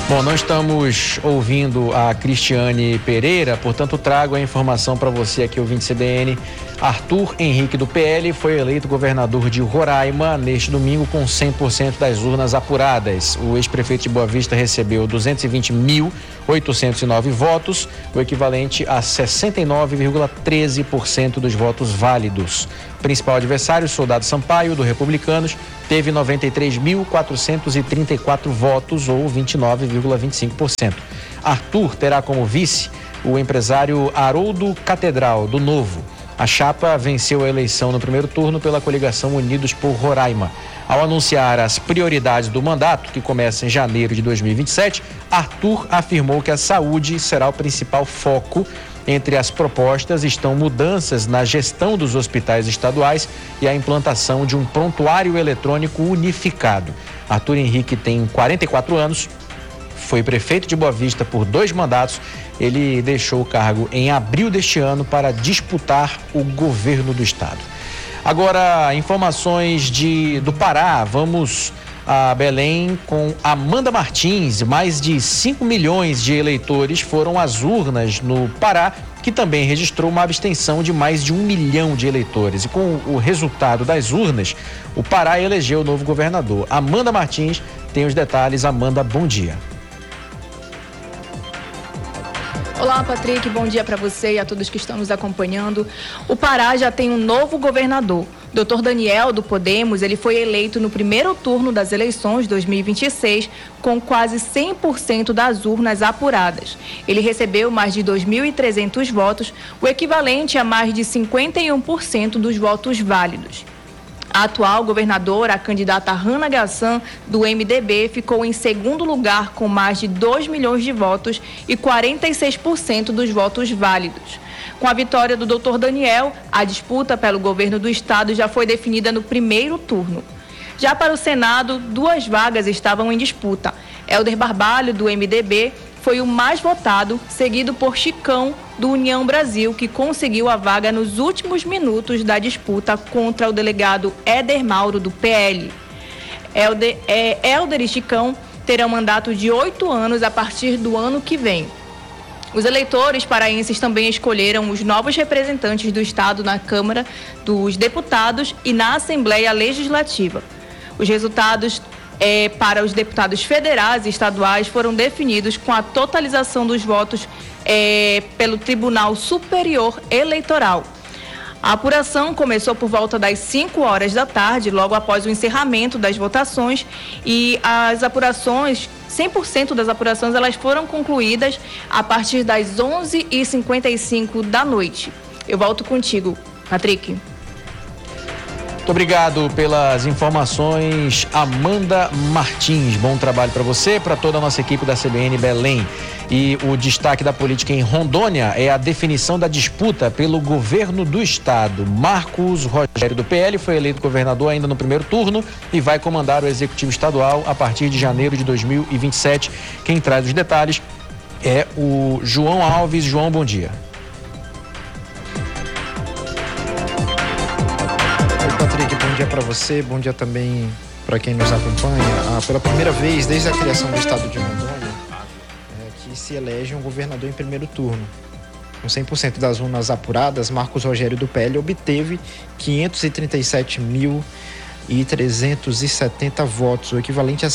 Bom, não estamos ouvindo a Cristiane Pereira, portanto trago a informação para você aqui, ouvinte CBN. Arthur Henrique do PL foi eleito governador de Roraima neste domingo com 100% das urnas apuradas. O ex-prefeito de Boa Vista recebeu 220.809 votos, o equivalente a 69,13% dos votos válidos. O principal adversário, Soldado Sampaio, do Republicanos, teve 93.434 votos, ou 29,25%. Arthur terá como vice o empresário Haroldo Catedral, do Novo. A chapa venceu a eleição no primeiro turno pela coligação Unidos por Roraima. Ao anunciar as prioridades do mandato, que começa em janeiro de 2027, Arthur afirmou que a saúde será o principal foco. Entre as propostas estão mudanças na gestão dos hospitais estaduais e a implantação de um prontuário eletrônico unificado. Arthur Henrique tem 44 anos, foi prefeito de Boa Vista por 2 mandatos. Ele deixou o cargo em abril deste ano para disputar o governo do estado. Agora, informações do Pará. Vamos a Belém com Amanda Martins. Mais de 5 milhões de eleitores foram às urnas no Pará, que também registrou uma abstenção de mais de 1 milhão de eleitores. E com o resultado das urnas, o Pará elegeu o novo governador. Amanda Martins tem os detalhes. Amanda, bom dia. Olá, Patrick, bom dia para você e a todos que estão nos acompanhando. O Pará já tem um novo governador. Dr. Daniel, do Podemos, ele foi eleito no primeiro turno das eleições 2026 com quase 100% das urnas apuradas. Ele recebeu mais de 2.300 votos, o equivalente a mais de 51% dos votos válidos. A atual governadora, a candidata Hannah Gassan, do MDB, ficou em segundo lugar com mais de 2 milhões de votos e 46% dos votos válidos. Com a vitória do Dr. Daniel, a disputa pelo governo do estado já foi definida no primeiro turno. Já para o Senado, 2 vagas estavam em disputa. Helder Barbalho, do MDB, foi o mais votado, seguido por Chicão, do União Brasil, que conseguiu a vaga nos últimos minutos da disputa contra o delegado Éder Mauro, do PL. Helder e Chicão terão mandato de 8 anos a partir do ano que vem. Os eleitores paraenses também escolheram os novos representantes do estado na Câmara dos Deputados e na Assembleia Legislativa. Os resultados para os deputados federais e estaduais foram definidos com a totalização dos votos pelo Tribunal Superior Eleitoral. A apuração começou por volta das 5 horas da tarde, logo após o encerramento das votações, e as apurações, 100% das apurações, elas foram concluídas a partir das 11h55 da noite. Eu volto contigo, Patrick. Muito obrigado pelas informações, Amanda Martins. Bom trabalho para você, para toda a nossa equipe da CBN Belém. E o destaque da política em Rondônia é a definição da disputa pelo governo do estado. Marcos Rogério, do PL, foi eleito governador ainda no primeiro turno e vai comandar o executivo estadual a partir de janeiro de 2027. Quem traz os detalhes é o João Alves. João, bom dia. Bom dia para você, bom dia também para quem nos acompanha. Pela primeira vez desde a criação do estado de Rondônia, que se elege um governador em primeiro turno. Com 100% das urnas apuradas, Marcos Rogério do PL obteve 537.370 votos, o equivalente a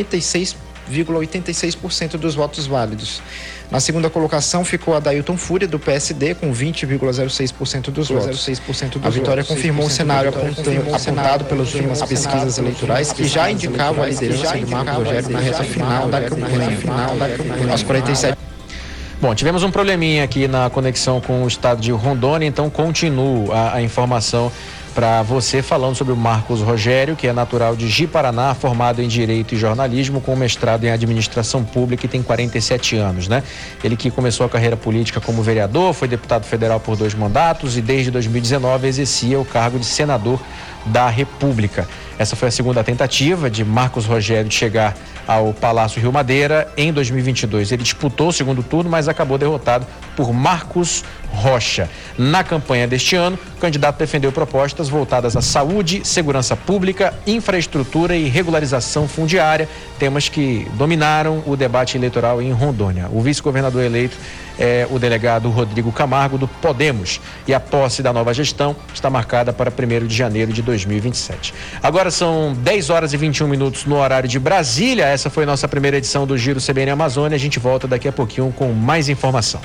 56,86% dos votos válidos. Na segunda colocação ficou Adailton Fúria, do PSD, com 20,06% dos votos. A vitória confirmou o cenário apontado pelas últimas pesquisas eleitorais, que já indicavam a liderança de Marcos Rogério na reta final da campanha. Aos 47. Bom, tivemos um probleminha aqui na conexão com o estado de Rondônia, então continuo a informação para você falando sobre o Marcos Rogério, que é natural de Ji-Paraná, formado em Direito e Jornalismo, com mestrado em Administração Pública e tem 47 anos, né? Ele que começou a carreira política como vereador, foi deputado federal por 2 mandatos e desde 2019 exercia o cargo de senador da República. Essa foi a segunda tentativa de Marcos Rogério de chegar ao Palácio Rio Madeira em 2022. Ele disputou o segundo turno, mas acabou derrotado por Marcos Rocha. Na campanha deste ano, o candidato defendeu propostas propostas voltadas à saúde, segurança pública, infraestrutura e regularização fundiária, temas que dominaram o debate eleitoral em Rondônia. O vice-governador eleito é o delegado Rodrigo Camargo, do Podemos, e a posse da nova gestão está marcada para 1º de janeiro de 2027. Agora são 10 horas e 21 minutos no horário de Brasília. Essa foi nossa primeira edição do Giro CBN Amazônia. A gente volta daqui a pouquinho com mais informação.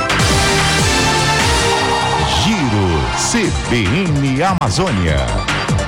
Giro CBN Amazônia.